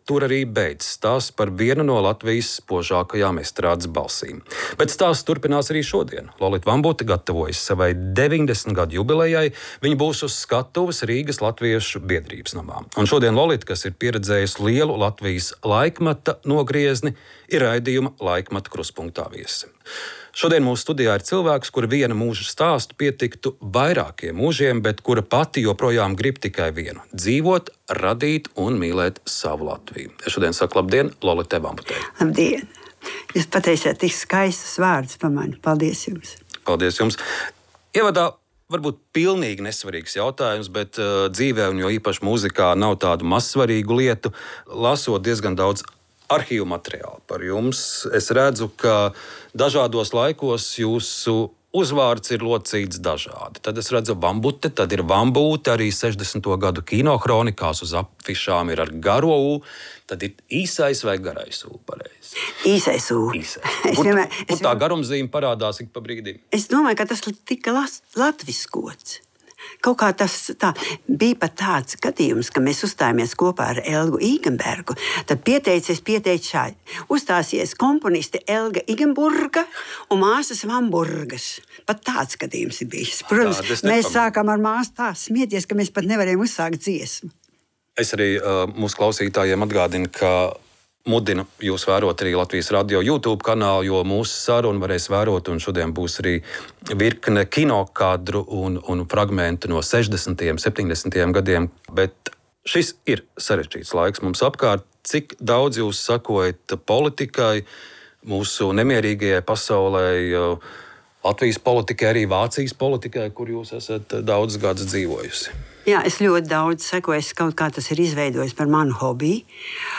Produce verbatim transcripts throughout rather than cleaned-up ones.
tur arī beidzas stāsts par vienu no Latvijas spožākajām estrādes balsīm. Bet stāsts turpinās arī šodien. Lolita Vambute gatavojas savai deviņdesmit gadu jubilejai. Viņa būs uz skatuves Rīgas Latviešu biedrības namā. Un šodien Lolita, kas ir pieredzējusi lielu Latvijas laikmata nogriezni, ir raidījuma Laikmata kruspunktā viesi. Šodien mūsu studijā ir cilvēks, kura viena mūža stāstu pietiktu vairākiem mūžiem, bet kura pati joprojām grib tikai vienu – dzīvot, radīt un mīlēt savu Latviju. Es šodien saku labdien Lolitai Vambutei. Labdien! Jūs pateicāt tik skaistus vārdus par mani. Paldies jums! Paldies jums! Ievadā varbūt pilnīgi nesvarīgs jautājums, bet uh, dzīvē un jo īpaši mūzikā nav tādu mazsvarīgu lietu. Lasot diezgan daudz arhīvu materiālu par jums, es redzu, ka dažādos laikos jūsu uzvārds ir locīts dažādi. Tad es redzu Vambute, tad ir Vambūte, arī sešdesmito gadu kinohronikās uz afišām ir ar garo U, tad ir īsais vai garais U pareizi? Īsais U. Īsais. Kur, vienmēr, kur tā garumzīme parādās ik pa brīdim? Es domāju, ka tas tika latviskots. Kaut kā tas tā, bija pat tāds gadījums, ka mēs uzstājāmies kopā ar Elgu Igenbergu. Tad pieteicies, pieteicis šādi. Uzstāsies komponisti Elga Igenburga un māsas Vamburgas. Pat tāds gadījums ir bijis. Protams, tā, mēs sākām ar māsu tā smieties, ka mēs pat nevarējām uzsākt dziesmu. Es arī uh, mūsu klausītājiem atgādinu, ka mudinu jūs vērot arī Latvijas radio YouTube kanālu, jo mūsu sarunu varēs vērot, un šodien būs arī virkne kinokadru un, un fragmentu no sešdesmitajiem, septiņdesmitajiem gadiem. Bet šis ir sarežģīts laiks mums apkārt. Cik daudz jūs sakojat politikai, mūsu nemierīgajai pasaulē, Latvijas politikai, arī Vācijas politikai, kur jūs esat daudz gadus dzīvojusi? Jā, es ļoti daudz sekoju, kaut kā tas ir izveidojis par manu hobiju.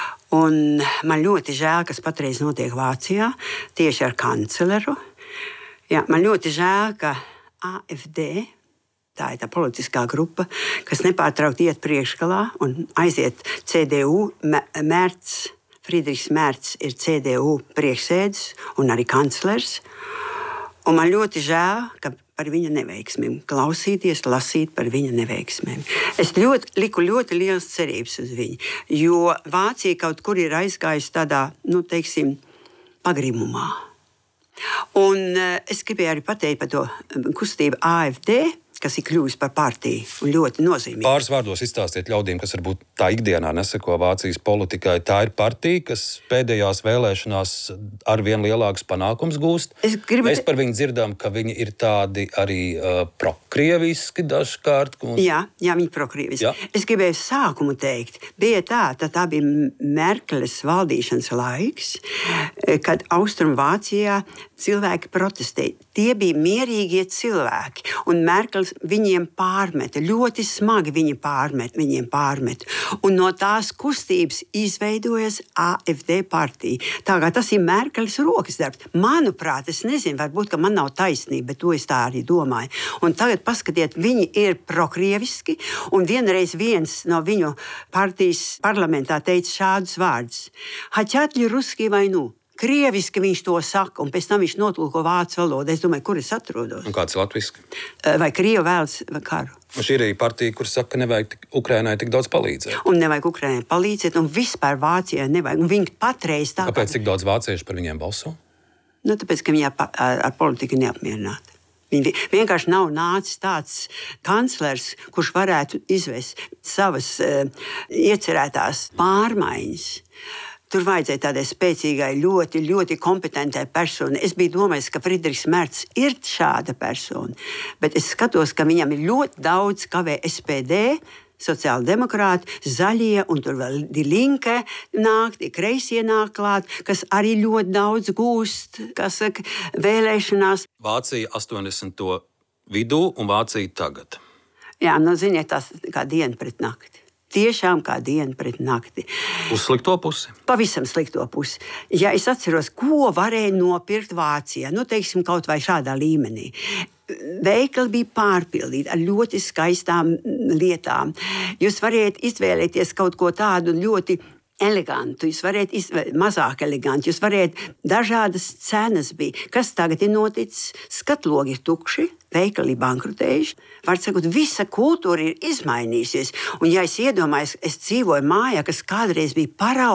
Un man ļoti žēl, kas patreiz notiek Vācijā, tieši ar kancleru. Jā, man ļoti žēl, ka A F D, tā ir tā politiskā grupa, kas nepārtraukti iet priekšgalā un aiziet C D U. Mērts, Friedrichs Mērts ir C D U priekšsēdis un arī kanclers. Un man ļoti žēl, ka par viņa neveiksmēm, klausīties, lasīt par viņa neveiksmēm. Es ļoti, liku ļoti liels cerības uz viņu, jo Vācija kaut kur ir aizgājusi tādā, nu, teiksim, pagrimumā. Un es gribēju arī pateikt par to kustību A F D, kas ir kļuvusi par partiju un ļoti nozīmīgi. Pāris vārdos izstāstiet ļaudīm, kas varbūt tā ikdienā neseko Vācijas politikai. Tā ir partija, kas pēdējās vēlēšanās ar vien lielākus panākums gūst. Gribu... Mēs par viņu dzirdam, ka viņi ir tādi arī uh, prokrieviski dažkārt. Un... Jā, jā, viņi prokrieviski. Jā. Es gribēju sākumu teikt, bija tā, tā, tā bija Merkeles valdīšanas laiks, kad Austrum Vācijā cilvēki protestēja. Tie bija mierīgie cilvēki, un Merkels viņiem pārmeta, ļoti smagi viņi pārmeta, viņiem pārmeta. Un no tās kustības izveidojas A F D partija. Tā kā tas ir Merkeles rokas darbs. Manuprāt, es nezinu, varbūt, ka man nav taisnība, bet to es tā arī domāju. Un tagad paskatiet, viņi ir prokrieviski, un vienreiz viens no viņu partijas parlamentā teica šādus vārdus. Haķatļi ruski vai nu? Krieviski viņš to saka, un pēc tam viņš notulko vācu valodu. Es domāju, kur es atrodos. Un kāds ir latviski? Vai Krievi vēlas karu? Un šī ir arī partija, kur saka, ka nevajag Ukrainai tik daudz palīdzēt. Un nevajag Ukrainai palīdzēt, un vispār Vācijai nevajag. Un viņi patreiz tā... Kāpēc cik daudz vācieši par viņiem balso? Nu, tāpēc, ka viņi ar, ar, ar politiku neapmierināti. Viņi vienkārši nav nācis tāds kanclers, kurš varētu izvest savas uh, iecerētās pārmaiņas. Tur vajadzēja tādai spēcīgai, ļoti, ļoti kompetentai personai. Es biju domājis, ka Friedrichs Mērts ir šāda persona, bet es skatos, ka viņam ir ļoti daudz kavē S P D, sociāldemokrāti, zaļie, un tur vēl Die Linke nāk, die kreisie nāk klāt, kas arī ļoti daudz gūst, kas saka, vēlēšanās. Vācija astoņdesmito vidū un Vācija tagad. Jā, nu, ziniet, tas kā diena pret nakti. Tiešām kā diena pret nakti. Uz slikto pusi? Pavisam slikto pusi. Ja es atceros, ko varēja nopirkt Vācijā, nu, teiksim, kaut vai šādā līmenī. Veikali bija pārpildīti ar ļoti skaistām lietām. Jūs varējat izvēlēties kaut ko tādu ļoti elegantu, jūs varētu izvēlēt mazāk elegantu, jūs varētu dažādas cenas bija. Kas tagad ir noticis? Skatlogi ir tukši, veikali bankrotējuši. Var sakot, visa kultūra ir izmainījusies. Un ja es iedomājos, es dzīvoju mājā, kas kādreiz bija paraugs,